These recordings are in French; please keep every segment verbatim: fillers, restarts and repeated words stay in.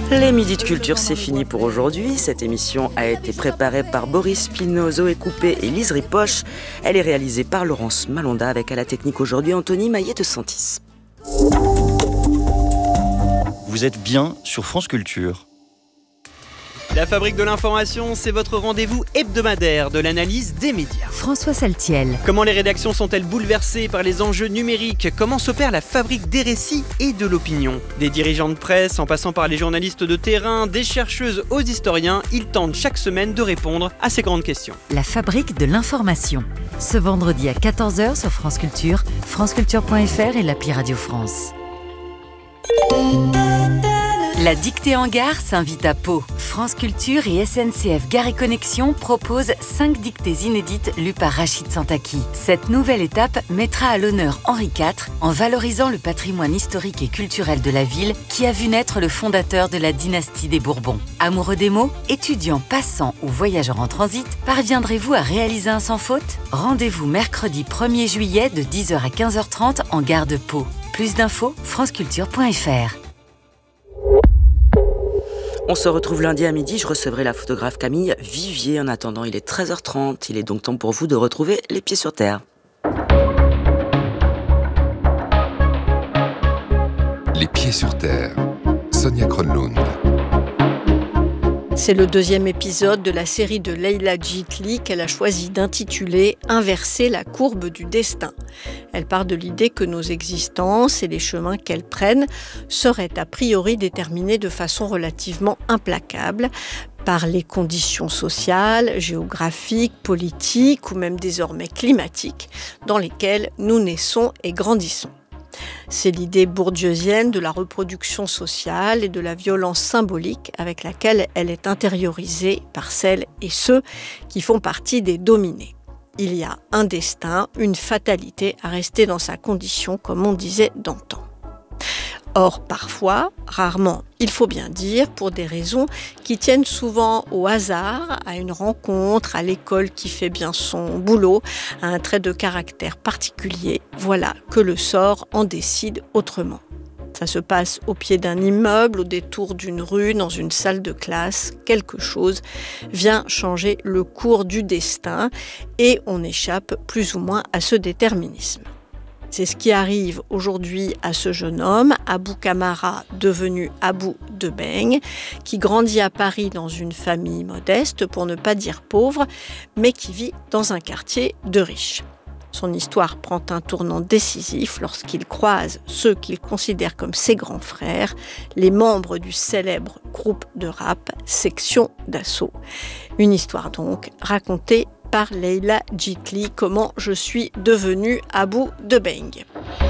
Les Midis de Culture, c'est fini pour aujourd'hui. Cette émission a été préparée par Boris Pinault, Zoé Coupé et Lise Ripoche. Elle est réalisée par Laurence Malonda avec à la technique aujourd'hui Anthony Maillet de Santis. Vous êtes bien sur France Culture. La Fabrique de l'information, c'est votre rendez-vous hebdomadaire de l'analyse des médias. François Saltiel. Comment les rédactions sont-elles bouleversées par les enjeux numériques ? Comment s'opère la fabrique des récits et de l'opinion ? Des dirigeants de presse, en passant par les journalistes de terrain, des chercheuses aux historiens, ils tentent chaque semaine de répondre à ces grandes questions. La Fabrique de l'information. Ce vendredi à quatorze heures sur France Culture, franceculture point f r et l'appli Radio France. La dictée en gare s'invite à Pau. France Culture et S N C F Gare et Connexion proposent cinq dictées inédites lues par Rachid Santaki. Cette nouvelle étape mettra à l'honneur Henri quatre en valorisant le patrimoine historique et culturel de la ville qui a vu naître le fondateur de la dynastie des Bourbons. Amoureux des mots, étudiants, passants ou voyageurs en transit, parviendrez-vous à réaliser un sans faute ? Rendez-vous mercredi premier juillet de dix heures à quinze heures trente en gare de Pau. Plus d'infos, franceculture point f r. On se retrouve lundi à midi, je recevrai la photographe Camille Vivier. En attendant, il est treize heures trente, il est donc temps pour vous de retrouver les pieds sur terre. Les pieds sur terre, Sonia Kronlund. C'est le deuxième épisode de la série de Leila Djitli qu'elle a choisi d'intituler « Inverser la courbe du destin ». Elle part de l'idée que nos existences et les chemins qu'elles prennent seraient a priori déterminés de façon relativement implacable par les conditions sociales, géographiques, politiques ou même désormais climatiques dans lesquelles nous naissons et grandissons. C'est l'idée bourdieusienne de la reproduction sociale et de la violence symbolique avec laquelle elle est intériorisée par celles et ceux qui font partie des dominés. Il y a un destin, une fatalité à rester dans sa condition, comme on disait d'antan. Or, parfois, rarement, il faut bien dire, pour des raisons qui tiennent souvent au hasard, à une rencontre, à l'école qui fait bien son boulot, à un trait de caractère particulier, voilà que le sort en décide autrement. Ça se passe au pied d'un immeuble, au détour d'une rue, dans une salle de classe, quelque chose vient changer le cours du destin et on échappe plus ou moins à ce déterminisme. C'est ce qui arrive aujourd'hui à ce jeune homme, Abou Kamara, devenu Abou Debeng, qui grandit à Paris dans une famille modeste, pour ne pas dire pauvre, mais qui vit dans un quartier de riches. Son histoire prend un tournant décisif lorsqu'il croise ceux qu'il considère comme ses grands frères, les membres du célèbre groupe de rap Section d'Assaut. Une histoire donc racontée par Leila Djitli, comment je suis devenue Abou Debeng.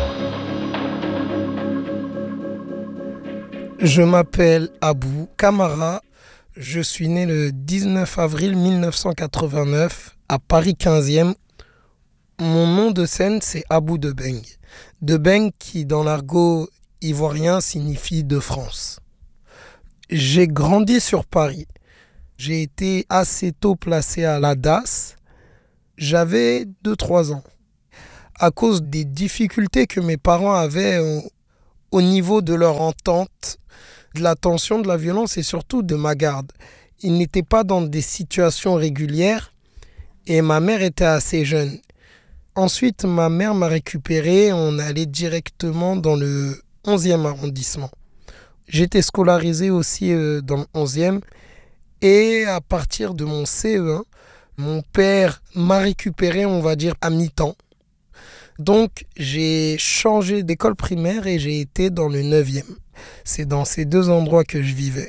Je m'appelle Abou Kamara, je suis né le dix-neuf avril mille neuf cent quatre-vingt-neuf à Paris quinzième. Mon nom de scène c'est Abou Debeng. Debeng qui dans l'argot ivoirien signifie de France. J'ai grandi sur Paris. J'ai été assez tôt placé à l'A D A S. J'avais deux trois ans. À cause des difficultés que mes parents avaient au, au niveau de leur entente, de la tension, de la violence et surtout de ma garde. Ils n'étaient pas dans des situations régulières et ma mère était assez jeune. Ensuite, ma mère m'a récupéré. On allait directement dans le onzième arrondissement. J'étais scolarisé aussi euh, dans le onzième. Et à partir de mon C E un, mon père m'a récupéré, on va dire, à mi-temps. Donc, j'ai changé d'école primaire et j'ai été dans le neuvième. C'est dans ces deux endroits que je vivais.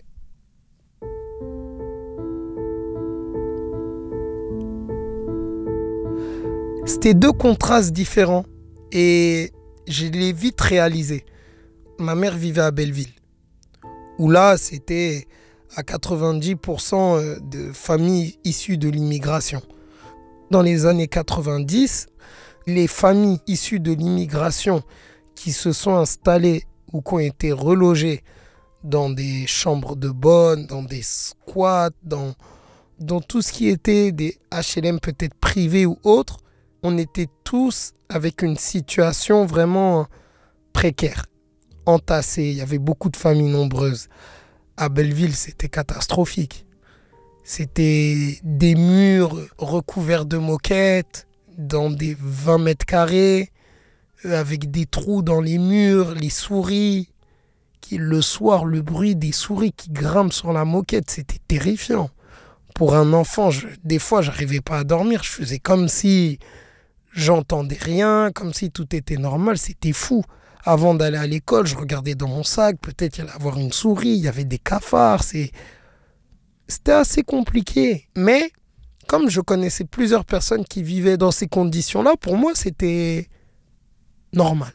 C'était deux contrastes différents et je l'ai vite réalisé. Ma mère vivait à Belleville, où là, c'était à quatre-vingt-dix pour cent de familles issues de l'immigration. Dans les années quatre-vingt-dix, les familles issues de l'immigration qui se sont installées ou qui ont été relogées dans des chambres de bonne, dans des squats, dans, dans tout ce qui était des H L M peut-être privés ou autres, on était tous avec une situation vraiment précaire, entassée. Il y avait beaucoup de familles nombreuses. à Belleville, c'était catastrophique. C'était des murs recouverts de moquettes, dans des vingt mètres carrés, avec des trous dans les murs, les souris. Qui, le soir, le bruit des souris qui grimpent sur la moquette, c'était terrifiant. Pour un enfant, je, des fois, j'arrivais pas à dormir. Je faisais comme si j'entendais rien, comme si tout était normal. C'était fou. Avant d'aller à l'école, je regardais dans mon sac. Peut-être il y allait avoir une souris, il y avait des cafards. C'est... C'était assez compliqué. Mais comme je connaissais plusieurs personnes qui vivaient dans ces conditions-là, pour moi, c'était normal.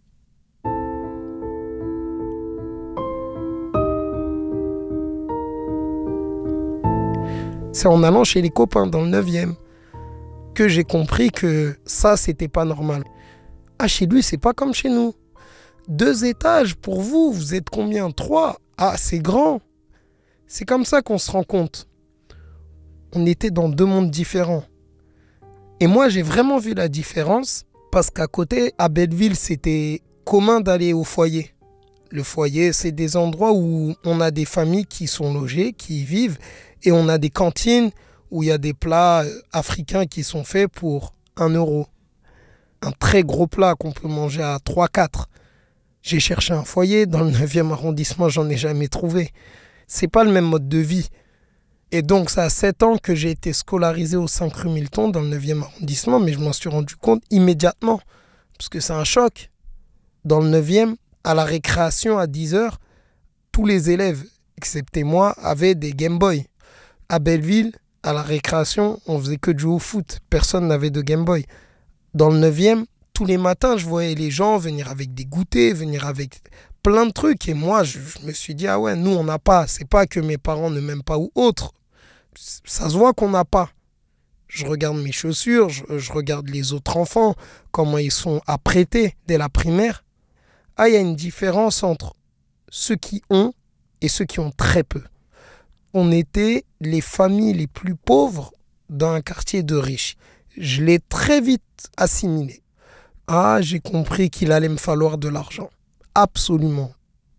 C'est en allant chez les copains dans le neuvième que j'ai compris que ça, c'était pas normal. Ah, chez lui, c'est pas comme chez nous. Deux étages pour vous, vous êtes combien? Trois? Ah, c'est grand. C'est comme ça qu'on se rend compte. On était dans deux mondes différents. Et moi, j'ai vraiment vu la différence parce qu'à côté, à Belleville, c'était commun d'aller au foyer. Le foyer, c'est des endroits où on a des familles qui sont logées, qui y vivent. Et on a des cantines où il y a des plats africains qui sont faits pour un euro. Un très gros plat qu'on peut manger à trois quatre. J'ai cherché un foyer. Dans le neuvième arrondissement, j'en ai jamais trouvé. C'est pas le même mode de vie. Et donc, ça a sept ans que j'ai été scolarisé au cinq rue Milton, dans le neuvième arrondissement, mais je m'en suis rendu compte immédiatement. Parce que c'est un choc. Dans le neuvième, à la récréation, à dix heures, tous les élèves, excepté moi, avaient des Game Boy. À Belleville, à la récréation, on faisait que de jouer au foot. Personne n'avait de Game Boy. Dans le neuvième, tous les matins, je voyais les gens venir avec des goûters, venir avec plein de trucs. Et moi, je, je me suis dit, ah ouais, nous, on n'a pas. C'est pas que mes parents ne m'aiment pas ou autre. Ça se voit qu'on n'a pas. Je regarde mes chaussures, je, je regarde les autres enfants, comment ils sont apprêtés dès la primaire. Ah, il y a une différence entre ceux qui ont et ceux qui ont très peu. On était les familles les plus pauvres dans un quartier de riches. Je l'ai très vite assimilé. Ah, j'ai compris qu'il allait me falloir de l'argent. Absolument.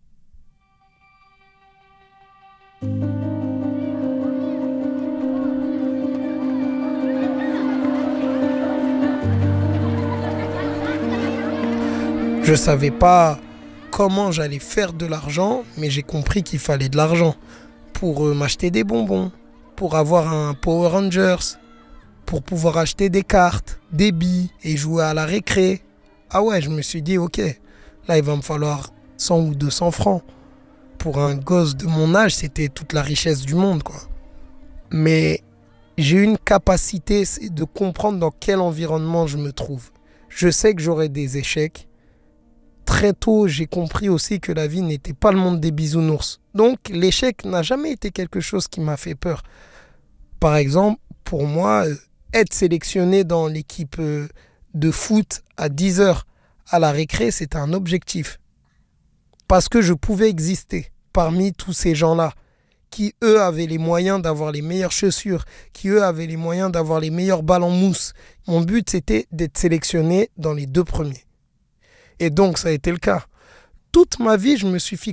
Je ne savais pas comment j'allais faire de l'argent, mais j'ai compris qu'il fallait de l'argent. Pour euh, m'acheter des bonbons, pour avoir un Power Rangers, pour pouvoir acheter des cartes, des billes et jouer à la récré. Ah ouais, je me suis dit, ok, là il va me falloir cent ou deux cents francs. Pour un gosse de mon âge, c'était toute la richesse du monde, quoi. Mais j'ai une capacité, c'est de comprendre dans quel environnement je me trouve. Je sais que j'aurai des échecs. Très tôt, j'ai compris aussi que la vie n'était pas le monde des bisounours. Donc, l'échec n'a jamais été quelque chose qui m'a fait peur. Par exemple, pour moi, être sélectionné dans l'équipe de foot à dix heures à la récré, c'était un objectif. Parce que je pouvais exister parmi tous ces gens-là qui, eux, avaient les moyens d'avoir les meilleures chaussures, qui, eux, avaient les moyens d'avoir les meilleurs balles en mousse. Mon but, c'était d'être sélectionné dans les deux premiers. Et donc, ça a été le cas. Toute ma vie, je me suis fixé